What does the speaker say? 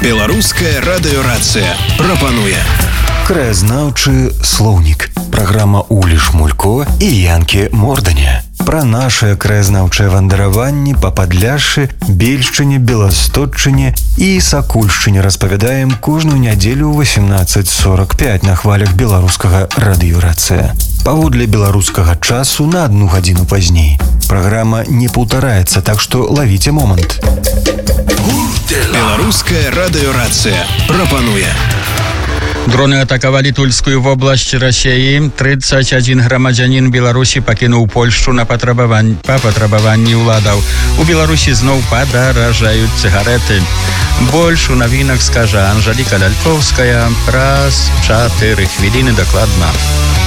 Беларуская радыёрацыя прапануе краязнаўчы слоўнік. Праграма Улі Шмулько і Янкі Морданя. Пра нашыя краязнаўчыя вандраванні па Падляшшы, Бельшчыне, Беласточчыне і Сакульшчыне распавядаем кожную нядзелю ў 18:45 на хвалях беларускага радыёрацыя. Паводле беларускага часу на 1 гадзіну пазней. Праграма не паўтараецца, так што лавіце момант. Беларуская радыёрацыя прапануе. Дроны атакавалі Тульскую вобласць Расіі. 31 грамадзянін Беларусі пакінуў Польшчу па патрабаванні ўладаў. У Беларусі зноў падаражаюць цыгарэты. Больш у навінах скажа Анжаліка Лялькоўская праз 4 хвіліны дакладна.